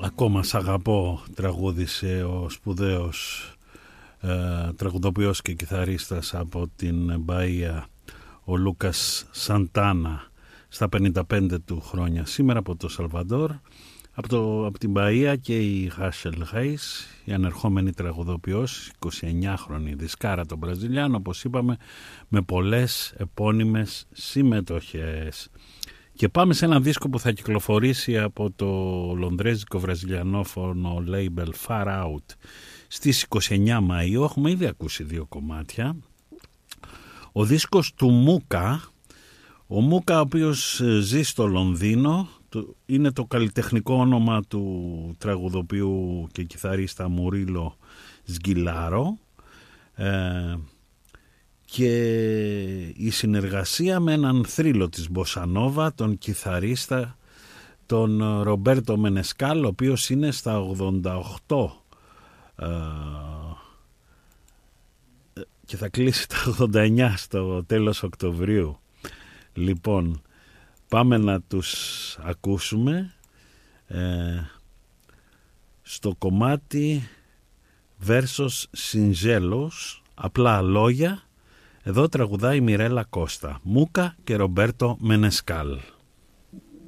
Ακόμα σ' αγαπώ τραγούδισε ο σπουδαίος τραγουδοποιός και κιθαρίστας από την Μπαΐα, ο Λούκας Σαντάνα, στα 55 του χρόνια σήμερα, από το Σαλβαντόρ, από την Μπαΐα. Και η Χάσελ Χέις, η ανερχόμενη τραγουδοποιός, 29χρονη δισκάρα των Βραζιλιάνων, όπως είπαμε, με πολλές επώνυμες συμμετοχές. Και πάμε σε ένα δίσκο που θα κυκλοφορήσει από το λονδρέζικο βραζιλιανόφωνο label Far Out στις 29 Μαΐου. Έχουμε ήδη ακούσει 2 κομμάτια. Ο δίσκος του Μούκα, ο Μούκα, ο οποίος ζει στο Λονδίνο, είναι το καλλιτεχνικό όνομα του τραγουδοποιού και κιθαρίστα Μουρίλο Σγκιλάρο, και η συνεργασία με έναν θρύλο της Μποσανόβα, τον κιθαρίστα τον Ρομπέρτο Μενεσκάλ, ο οποίος είναι στα 88 και θα κλείσει τα 89 στο τέλος Οκτωβρίου. Λοιπόν, πάμε να τους ακούσουμε στο κομμάτι Versos Singelos, απλά λόγια. Εδώ τραγουδάει η Μιρέλα Κώστα, Μούκα και Ρομπέρτο Μενεσκάλ.